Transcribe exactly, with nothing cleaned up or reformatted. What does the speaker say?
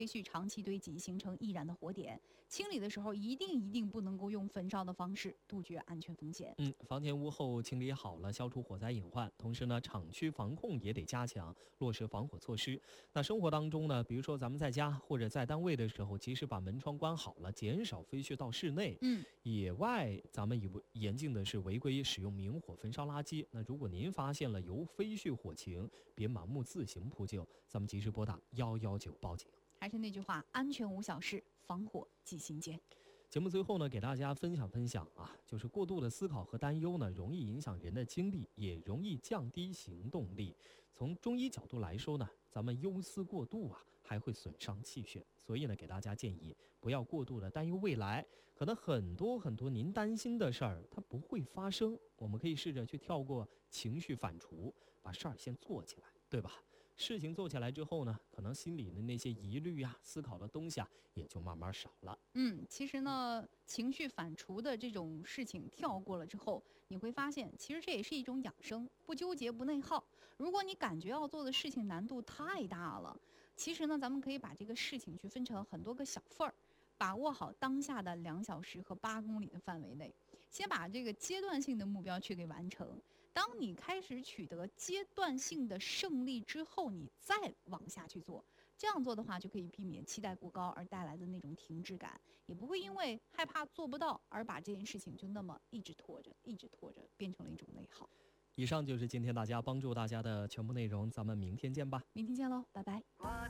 废墟长期堆积形成易燃的火点，清理的时候一定一定不能够用焚烧的方式，杜绝安全风险。 嗯，房前屋后清理好了，消除火灾隐患。同时呢，厂区防控也得加强，落实防火措施。那生活当中呢，比如说咱们在家或者在单位的时候，及时把门窗关好了，减少飞絮到室内。 嗯， 野外咱们以严禁的是违规使用明火焚烧垃圾。那如果您发现了有飞絮火情，别盲目自行扑救，咱们及时拨打幺幺九报警。 还是那句话，安全无小事，防火记心间。 节目最后呢，给大家分享分享啊，就是过度的思考和担忧呢，容易影响人的精力，也容易降低行动力。从中医角度来说呢，咱们忧思过度啊，还会损伤气血。所以呢，给大家建议，不要过度的担忧未来，可能很多很多您担心的事儿，它不会发生。我们可以试着去跳过情绪反刍，把事儿先做起来，对吧？事情做起来之后呢，可能心里的那些疑虑啊、思考的东西啊，也就慢慢少了。 嗯，其实呢，情绪反刍的这种事情跳过了之后，你会发现，其实这也是一种养生，不纠结不内耗。如果你感觉要做的事情难度太大了，其实呢，咱们可以把这个事情去分成很多个小份儿。把握好当下的两小时和八公里的范围内，先把这个阶段性的目标去给完成。当你开始取得阶段性的胜利之后，你再往下去做。这样做的话，就可以避免期待过高而带来的那种停滞感，也不会因为害怕做不到而把这件事情就那么一直拖着，一直拖着，变成了一种内耗。 以上就是今天大家帮助大家的全部内容，咱们明天见吧。 明天见喽，拜拜。